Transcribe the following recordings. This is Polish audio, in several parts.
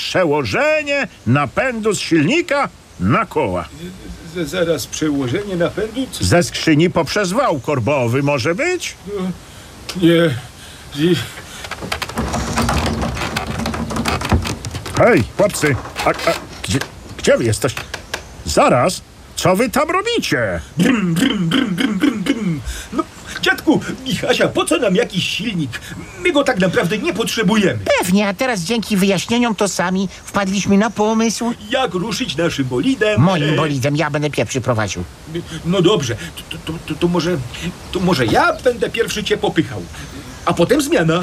przełożenie napędu z silnika na koła. Zaraz przełożenie napędu? Ze skrzyni poprzez wał korbowy może być? Nie. Hej, chłopcy, gdzie wy jesteś? Zaraz, co wy tam robicie? Brum, brum, brum, brum, brum, brum. No, dziadku, Michasia, po co nam jakiś silnik? My go tak naprawdę nie potrzebujemy. Pewnie, a teraz dzięki wyjaśnieniom to sami wpadliśmy na pomysł. Jak ruszyć naszym bolidem? Moim bolidem ja będę pierwszy prowadził. No dobrze, to może ja będę pierwszy cię popychał, a potem zmiana.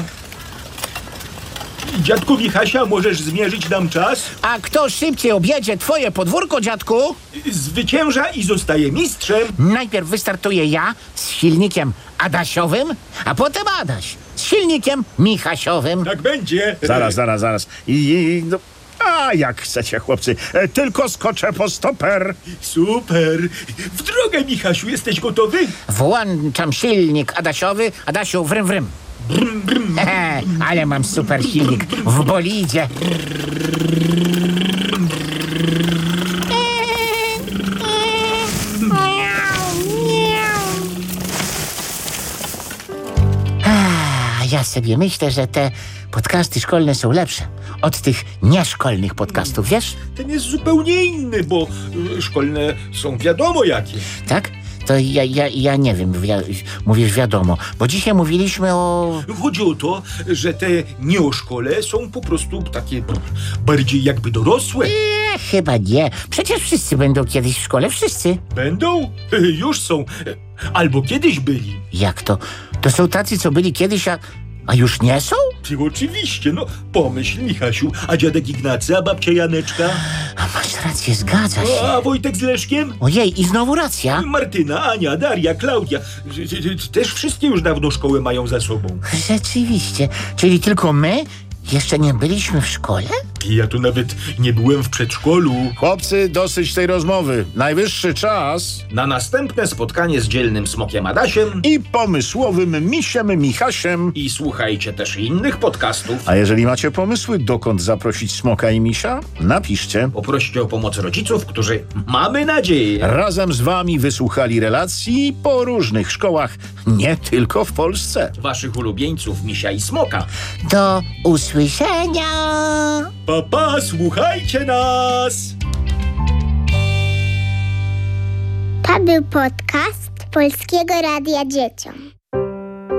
Dziadku Michasia, możesz zmierzyć nam czas? A kto szybciej objedzie twoje podwórko, dziadku? Zwycięża i zostaje mistrzem. Najpierw wystartuję ja z silnikiem Adasiowym, a potem Adaś z silnikiem Michasiowym. Tak będzie. Zaraz. No, a jak chcecie, chłopcy, tylko skoczę po stoper. Super. W drogę, Michasiu, jesteś gotowy? Włączam silnik Adasiowy. Adasiu, vrym, vrym. Brum, brum. Ale mam super silnik w bolidzie. Ja sobie myślę, że te podcasty szkolne są lepsze od tych nieszkolnych podcastów, wiesz? Ten jest zupełnie inny, bo szkolne są wiadomo jakie. Tak? To ja nie wiem, mówisz wiadomo, bo dzisiaj mówiliśmy o... Chodzi o to, że te nie o szkole są po prostu takie bardziej jakby dorosłe. Chyba nie. Przecież wszyscy będą kiedyś w szkole, wszyscy. Będą? Już są. Albo kiedyś byli. Jak to? To są tacy, co byli kiedyś, a już nie są? Ty oczywiście, no pomyśl, Michasiu, a dziadek Ignacy, a babcia Janeczka? A masz rację, zgadza się. A Wojtek z Leszkiem? Ojej, i znowu racja. Martyna, Ania, Daria, Klaudia. Też wszystkie już dawno szkołę mają za sobą. Rzeczywiście. Czyli tylko my jeszcze nie byliśmy w szkole? Ja tu nawet nie byłem w przedszkolu. Chłopcy, dosyć tej rozmowy. Najwyższy czas Na następne spotkanie z dzielnym smokiem Adasiem i pomysłowym misiem Michasiem. i słuchajcie też innych podcastów. A jeżeli macie pomysły, dokąd zaprosić smoka i misia, napiszcie. Poproście o pomoc rodziców, którzy, mamy nadzieję, Razem z wami wysłuchali relacji po różnych szkołach, nie tylko w Polsce. waszych ulubieńców Misia i Smoka. Do usłyszenia! Pa, słuchajcie nas! To był podcast Polskiego Radia Dzieciom.